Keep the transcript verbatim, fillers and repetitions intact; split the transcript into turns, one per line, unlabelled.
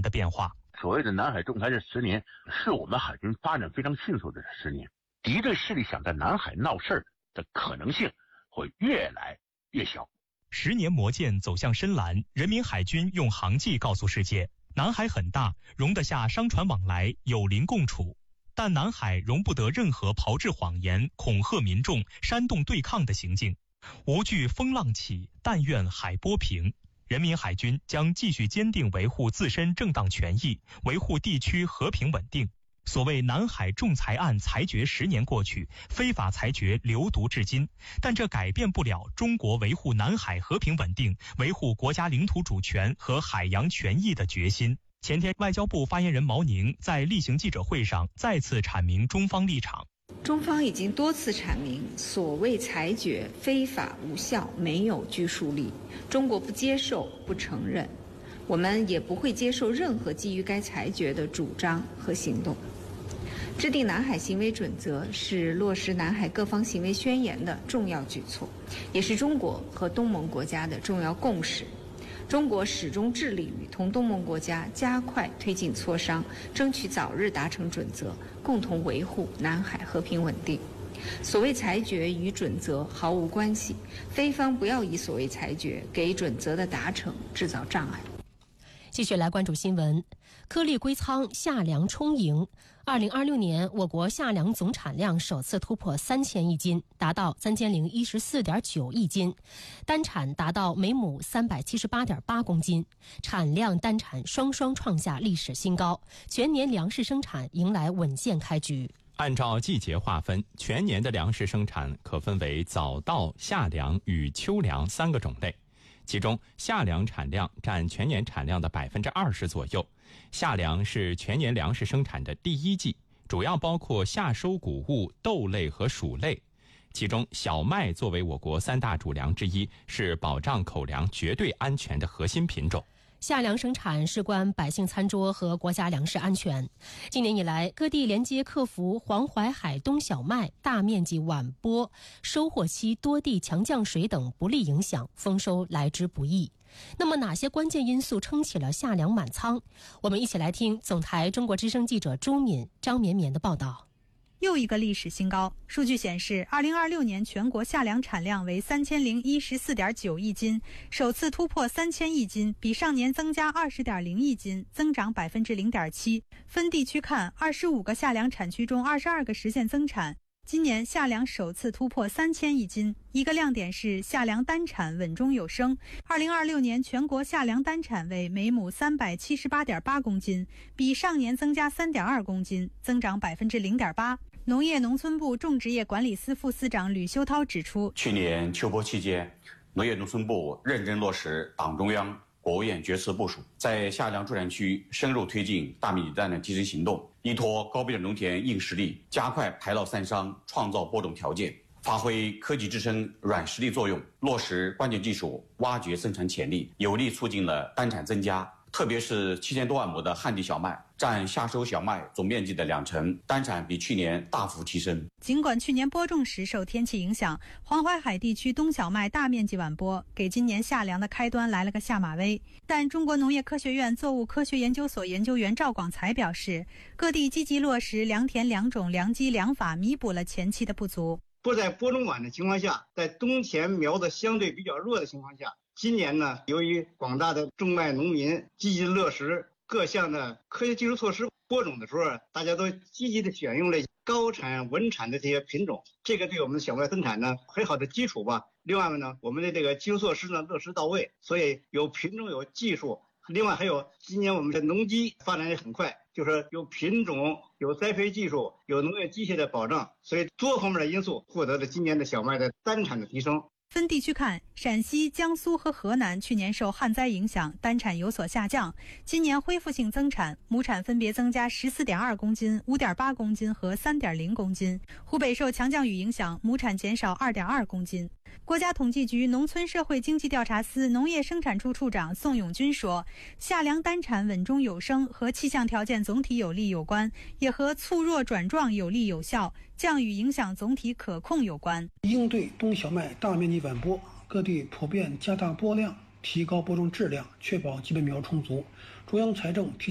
的变化。
所谓的南海仲裁这十年，是我们海军发展非常迅速的十年。敌对势力想在南海闹事儿的可能性会越来越小。
十年磨剑走向深蓝，人民海军用航迹告诉世界，南海很大，容得下商船往来，友邻共处。但南海容不得任何炮制谎言、恐吓民众、煽动对抗的行径。无惧风浪起，但愿海波平。人民海军将继续坚定维护自身正当权益，维护地区和平稳定。所谓南海仲裁案裁决十年过去，非法裁决流毒至今，但这改变不了中国维护南海和平稳定、维护国家领土主权和海洋权益的决心。前天，外交部发言人毛宁在例行记者会上再次阐明中方立场。
中方已经多次阐明，所谓裁决非法无效，没有拘束力，中国不接受、不承认，我们也不会接受任何基于该裁决的主张和行动。制定南海行为准则是落实南海各方行为宣言的重要举措，也是中国和东盟国家的重要共识。中国始终致力于同东盟国家加快推进磋商，争取早日达成准则，共同维护南海和平稳定。所谓裁决与准则毫无关系，非方不要以所谓裁决给准则的达成制造障碍。
继续来关注新闻，颗粒归仓，夏粮充盈。二零二六年，我国夏粮总产量首次突破三千亿斤，达到三千零一十四点九亿斤，单产达到每亩三百七十八点八公斤，产量单产双双创下历史新高，全年粮食生产迎来稳健开局。
按照季节划分，全年的粮食生产可分为早稻、夏粮与秋粮三个种类。其中夏粮产量占全年产量的百分之二十左右。夏粮是全年粮食生产的第一季，主要包括夏收谷物、豆类和薯类。其中小麦作为我国三大主粮之一，是保障口粮绝对安全的核心品种。
夏粮生产事关百姓餐桌和国家粮食安全。今年以来，各地连接克服黄淮海冬小麦大面积晚播、收获期多地强降水等不利影响，丰收来之不易。那么哪些关键因素撑起了夏粮满仓？我们一起来听总台中国之声记者朱敏、张绵绵的报道。
又一个历史新高。数据显示，二零二六年全国夏粮产量为三千零一十四点九亿斤，首次突破三千亿斤，比上年增加二十点零亿斤，增长百分之零点七。分地区看，二十五个夏粮产区中，二十二个实现增产。今年夏粮首次突破三千亿斤，一个亮点是夏粮单产稳中有升。二零二六年全国夏粮单产为每亩三百七十八点八公斤，比上年增加三点二公斤，增长百分之零点八。农业农村部种植业管理司副司长吕修涛指出，
去年秋播期间，农业农村部认真落实党中央、国务院决策部署，在夏粮助产区深入推进大面积单的提升行动，依托高标准农田硬实力，加快排涝散伤，创造播种条件，发挥科技支撑软实力作用，落实关键技术，挖掘生产潜力，有力促进了单产增加。特别是七千多万亩的旱地小麦，占夏收小麦总面积的两成，单产比去年大幅提升。
尽管去年播种时受天气影响，黄淮海地区冬小麦大面积晚播，给今年夏粮的开端来了个下马威。但中国农业科学院作物科学研究所研究员赵广才表示，各地积极落实良田良种良机良法，弥补了前期的不足。
不在播种晚的情况下，在冬前苗子相对比较弱的情况下，今年呢，由于广大的种麦农民积极落实各项的科学技术措施，播种的时候，大家都积极的选用了高产稳产的这些品种，这个对我们的小麦生产呢很好的基础吧。另外呢，我们的这个技术措施呢落实到位，所以有品种有技术。另外还有今年我们的农机发展也很快，就是有品种、有栽培技术、有农业机械的保障，所以多方面的因素获得了今年的小麦的单产的提升。
分地区看，陕西、江苏和河南去年受旱灾影响，单产有所下降，今年恢复性增产，亩产分别增加十四点二公斤、五点八公斤和三点零公斤。湖北受强降雨影响，亩产减少二点二公斤。国家统计局农村社会经济调查司农业生产处处长宋永军说，夏粮单产稳中有升和气象条件总体有利有关，也和促弱转壮有利有效，降雨影响总体可控有关。
应对冬小麦大面积晚播，各地普遍加大播量，提高播种质量，确保基本苗充足。中央财政提